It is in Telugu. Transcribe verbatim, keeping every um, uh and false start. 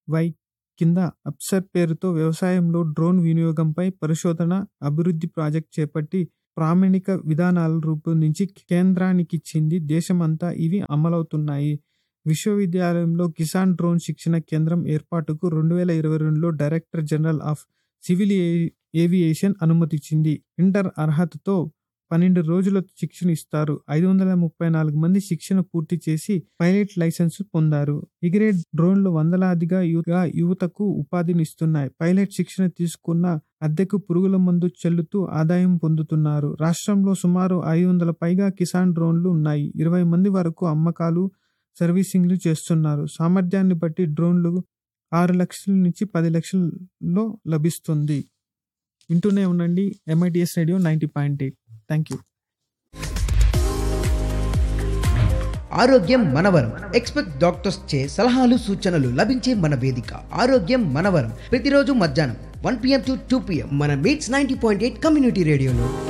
వై కింద అప్సర్ పేరుతో వ్యవసాయంలో డ్రోన్ వినియోగంపై పరిశోధన, అభివృద్ధి ప్రాజెక్ట్ చేపట్టి ప్రామాణిక విధానాలు రూపొందించి కేంద్రానికిచ్చింది. దేశమంతా ఇవి అమలవుతున్నాయి. విశ్వవిద్యాలయంలో కిసాన్ డ్రోన్ శిక్షణ కేంద్రం ఏర్పాటుకు రెండు వేల ఇరవై రెండులో director general of civil aviation అనుమతిచ్చింది. Inter అర్హతతో పన్నెండు రోజుల శిక్షణ ఇస్తారు. ఐదు వందల ముప్పై నాలుగు మంది శిక్షణ పూర్తి చేసి పైలట్ లైసెన్స్ పొందారు. ఎగిరే డ్రోన్లు వందలాదిగా యువతకు ఉపాధినిస్తున్నాయి. పైలట్ శిక్షణ తీసుకున్న అద్దెకు పురుగుల మందు చెల్లుతూ ఆదాయం పొందుతున్నారు. రాష్ట్రంలో సుమారు ఐదు వందల పైగా కిసాన్ డ్రోన్లు ఉన్నాయి. ఇరవై మంది వరకు అమ్మకాలు, సర్వీసింగ్లు చేస్తున్నారు. సామర్థ్యాన్ని బట్టి డ్రోన్లు ఆరు లక్షల నుంచి పది లక్షల్లో లభిస్తుంది. వింటూనే ఉండండి MITS radio ninety point eight. Thank you. ఆరోగ్యం మనవరం. ఎక్స్పెక్ట్ డాక్టర్స్ చే సలహాలు సూచనలు లభించే మన వేదిక ఆరోగ్యం మనవరం. ప్రతిరోజు మధ్యాహ్నం one PM to two PM మన meets ninety point eight community రేడియోలో